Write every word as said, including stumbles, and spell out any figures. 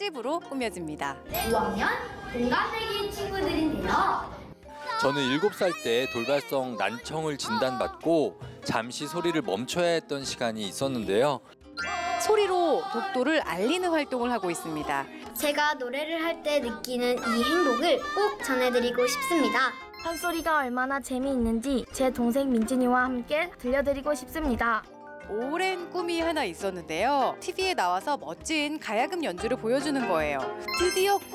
트립으로 꾸며집니다. 오 학년 동갑내기 친구들인데요. 저는 일곱 살 때 돌발성 난청을 진단받고 잠시 소리를 멈춰야 했던 시간이 있었는데요. 소리로 독도를 알리는 활동을 하고 있습니다. 제가 노래를 할 때 느끼는 이 행복을 꼭 전해드리고 싶습니다. 판소리가 얼마나 재미있는지 제 동생 민진이와 함께 들려드리고 싶습니다. 오랜 꿈이 하나 있었는데요. 티비에 나와서 멋진 가야금 연주를 보여주는 거예요. 드디어